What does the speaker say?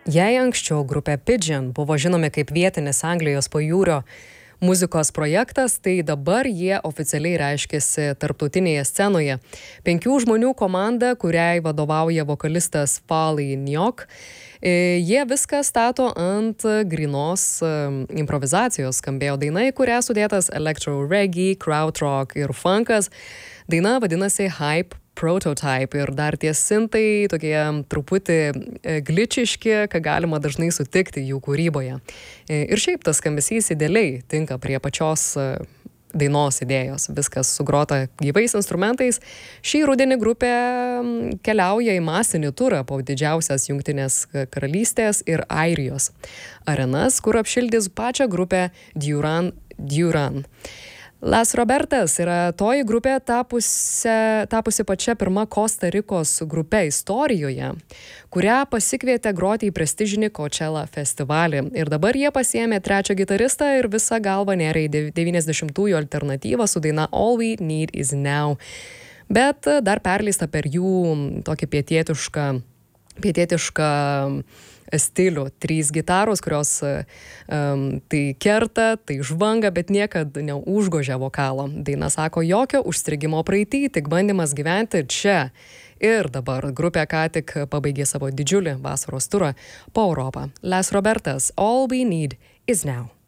Jei anksčiau grupė Pigeon buvo žinomi kaip vietinis Anglijos pajūrio muzikos projektas, tai dabar jie oficialiai reiškiasi tarptautinėje scenoje. 5 žmonių komanda, kuriai vadovauja vokalistas Fali Njok. Jie viską stato ant grynos improvizacijos. Skambėjo daina, į kurią sudėtas electro reggae, krautrock ir funkas. Daina vadinasi Hype Prototype ir dar tie sintai tokie truputį gličiški, ką galima dažnai sutikti jų kūryboje. Ir šiaip tas skambesys idealiai tinka prie pačios dainos idėjos. Viskas sugrota gyvais instrumentais. Šį rudenį grupė keliauja į masinį turą po didžiausias Jungtinės karalystės ir Airijos arenas, kur apšildys pačią grupę Duran Duran. Las Robertas yra toji grupė tapusi pačia pirma Kosta Rikos grupe istorijoje, kurią pasikvietė groti į prestižinį Coachella festivalį. Ir dabar jie pasiėmė 3 gitaristą ir visą galvą nėrė į 90-ųjų alternatyvą su daina All We Need Is Now. Bet dar perleista per jų tokį pietietišką stilių. 3 gitaros, kurios tai kerta, tai žvanga, bet niekad neužgožia vokalo. Daina sako, jokio užstrigimo praeity, tik bandymas gyventi čia. Ir dabar grupė ką tik pabaigė savo didžiulį vasaros turą po Europą. Las Robertas, All We Need Is Now.